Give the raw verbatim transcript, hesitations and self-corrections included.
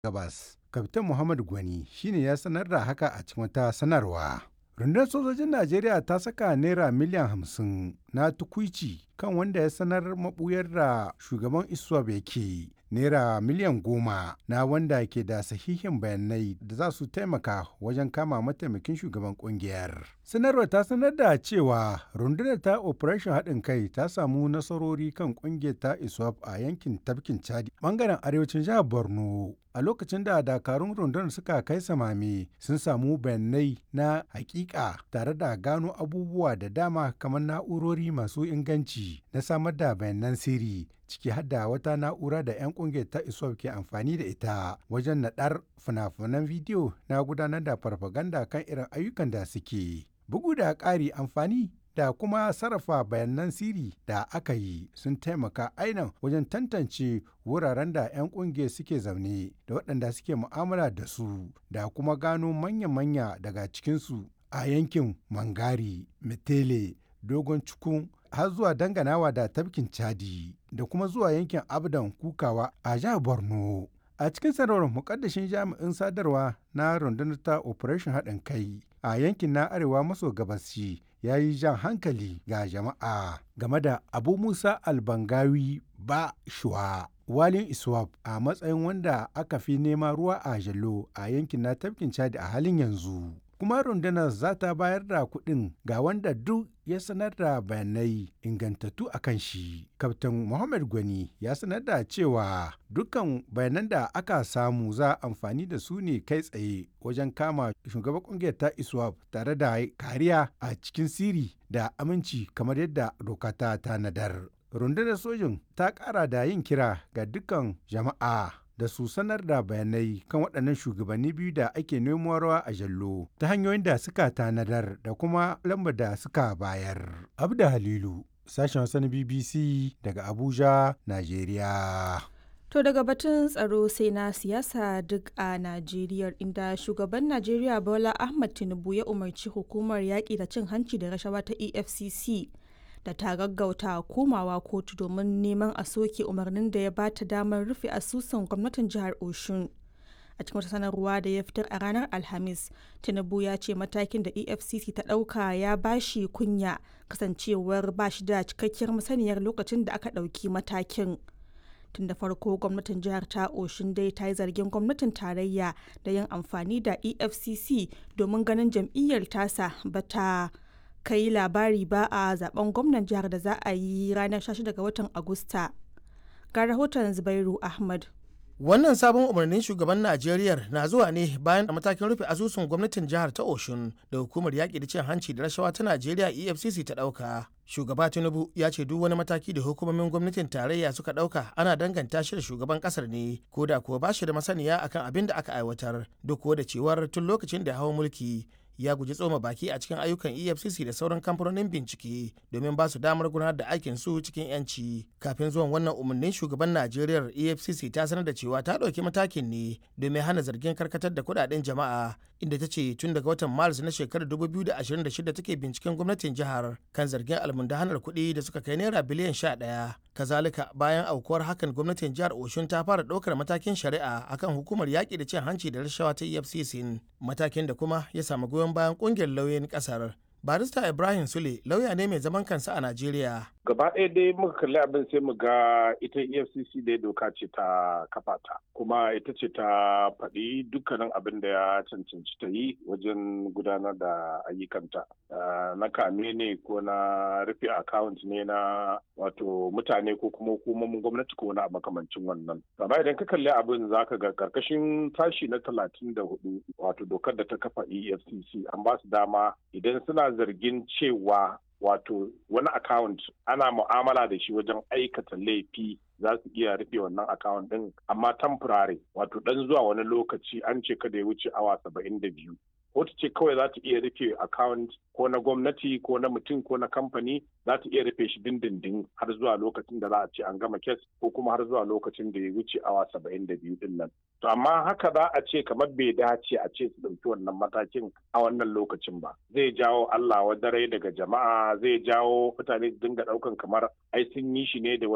Gabas. Kaftin Muhammad Gwani shine ya sanar da haka a cikin wata sanarwa. Rundunar sojojin Najeriya ta saka naira miliyan hamsin na tukuici kan wanda ya sanar mabuyar da shugaban ISWAP yake, naira miliyan goma na wanda ke da sahihin bayanai da za su taimaka wajen kama mataimakin shugaban kungiyar. Sanarwar ta sanar da cewa rundunar ta Operation haɗin kai ta samu nasarori kan kungiyar ta ISWAP a yankin tafkin Chadi bangaren arewacin jihar Borno. A lokacin da dakarun rundunar suka kai samame sun samu bayanai na hakika tare da gano abubuwa da dama kamar na'urori masu inganci na samar da bayanan sirri, ciki har da wata na'ura da 'yan kungiyar ta ISWAP ke amfani da ita wajen naɗar fina-finan bidiyo na gudanar da farfaganda kan irin ayyukan da suke. Bugu da ƙari, amfani da kuma sarrafa bayanan sirri da aka yi sun taimaka ainihin wajen tantance wuraren da 'yan kungiyar suke zaune da waɗanda suke mu'amala da su, da kuma gano manya-manya daga cikinsu a yankin Mangari, Metele, Dogon Cikun har zuwa danganawa da tafkin Chadi da kuma zuwa yankin Abdan Kukawa a jihar Borno. A cikin sanarwar, mukaddashin jami'in sadarwa na rundunar ta Operation haɗin kai a yankin na arewa maso gabashi ya yi jan hankali ga jama'a game da Abu Musa Albangawi ba shuwa walin ISWAP a matsayin wanda aka fi nema ruwa a jallo a yankin na tafkin Chadi a halin yanzu. Kuma rundunar za ta bayar da kuɗin ga wanda duk ya sanar da bayanai ingantattu a kan shi. Kaftin Muhammad Gwani ya sanar da cewa dukkan bayanan da aka samu za amfani da su ne kai tsaye wajen kama shugaban kungiyar ta ISWAP tare da kariya a cikin sirri da aminci kamar yadda doka ta tanadar. Rundunar sojin ta ƙara da yin kira ga dukkan jama'a da su sanar da bayanai kan waɗannan shugabanni biyu da ake nemo rawa a jallo ta hanyoyin da suka tanadar da kuma lambar da suka bayar. Abda Halilu, sashen Hausa na B B C daga Abuja, Najeriya. To daga batun tsaro sai na siyasa duk a Najeriya, inda shugaban Najeriya Bola Ahmed Tinubu ya umarci hukumar yaƙi da cin hanci da rashawa ta E F C C da ta gaggauta komawa kotu domin neman a soke umarnin da ya ba ta damar rufe asusun gwamnatin jihar Oshun. A cikin wata sanarwa da ya fitar a ranar Alhamis, Tinubu ya ce matakin da E F C C ta ɗauka ya bashi kunya kasancewar ba shi da cikakkiyar masaniyar lokacin da aka ɗauki matakin. Tun da farko gwamnatin jihar ta Oshun dai ta yi zargin gwamnatin tarayya da yin amfani da E F C C domin ganin jam'iyyar tasa bata kai labari ba a zaben gwamnan jihar da za a yi ranar shida ga watan Agusta. Ga rahoton Zubairu Ahmad. Wannan sabon umarnin shugaban Najeriya na zuwa ne bayan da matakin rufe asusun gwamnatin jihar ta Oshun da hukumar yaƙi da cin hanci da rashawa ta Najeriya E F C C ta ɗauka. Shugaba Tinubu ya ce duk wani mataki da hukumomin gwamnatin tarayya suka ɗauka ana danganta shi da shugaban ƙasar ne, ko da kuwa ba shi da masaniya akan abin da aka aiwatar, duk da cewar tun lokacin da hawan mulki ya guji tsoma baki a cikin ayyukan E F C C da sauran kamfanonin bincike domin ba su damar gudanar da aikin su cikin yanci. Kafin zuwan wannan umarnin shugaban Najeriya, E F C C ta sanar da cewa ta ɗauki matakin ne domin hana zargin karkatar da kuɗaɗen jama'a, inda ta ce tun daga watan Maris na shekarar dubu biyu da ashirin da shida take binciken gwamnatin jihar kan zargin almundahanar kuɗi da suka kai naira biliyan sha ɗaya. Kazalika, bayan aukuwar hakan gwamnatin jihar Oshun ta fara ɗaukar matakin shari'a akan hukumar yaƙi da cin hanci da rashawa ta E F C C, matakin da kuma ya samu goyon bayan kungiyar lauyoyin kasar. Barista Ibrahim Sule lauya ne mai zaman kansa a Najeriya. Gaba ɗaya dai muka kalli abin sai mu ga ita E F C C dai doka ce ta kafa ta, kuma ita ce ta faɗi dukkanin abin da ya cancanci ta yi wajen gudanar da ayyukanta. Na kame ne ko na rufe account ne na wato mutane ko kuma hukumomin gwamnati ko na makamancin wannan. Amma idan ka kalli abin za ka ga karkashin sashi na talatin da hudu wato dokar da ta kafa E F C C an ba su dama idan suna zargin cewa wato wani account ana mu'amala da shi wajen aikata laifi za su iya rufe wannan account din, amma temporary wato dan zuwa wani lokaci, an ce kada ya wuce awa saba'in da biyu. Kotu ce kawai za ta iya rufe account ko na gwamnati ko na mutum ko na kamfani, za ta iya rufe shi dindindin har zuwa lokacin da za a ce an gama kes ko kuma har zuwa lokacin da ya wuce awa saba'in da biyu din nan. To amma haka za a ce kamar bai dace a ce su ɗauki wannan matakin a wannan lokacin ba. Zai jawo Allah wadarai daga jama'a, zai jawo mutane su dinga ɗaukan kamar ai sun yi shi ne da